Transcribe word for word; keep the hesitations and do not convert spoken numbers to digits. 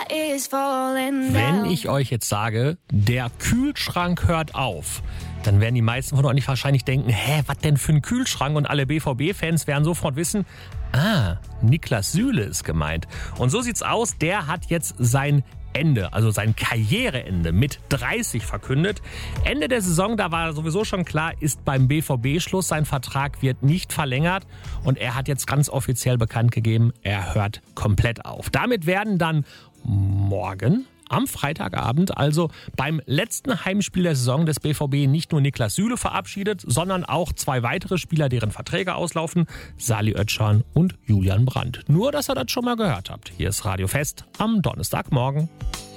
Wenn ich euch jetzt sage, der Kühlschrank hört auf, dann werden die meisten von euch wahrscheinlich denken, hä, was denn für ein Kühlschrank? Und alle B V B-Fans werden sofort wissen, ah, Niklas Süle ist gemeint. Und so sieht's aus, der hat jetzt sein Ende, also sein Karriereende mit dreißig verkündet. Ende der Saison, da war sowieso schon klar, ist beim B V B Schluss. Sein Vertrag wird nicht verlängert und er hat jetzt ganz offiziell bekannt gegeben, er hört komplett auf. Damit werden dann morgen am Freitagabend, also beim letzten Heimspiel der Saison des B V B, nicht nur Niklas Süle verabschiedet, sondern auch zwei weitere Spieler, deren Verträge auslaufen, Salih Özcan und Julian Brandt. Nur, dass ihr das schon mal gehört habt. Hier ist Radio Fest am Donnerstagmorgen.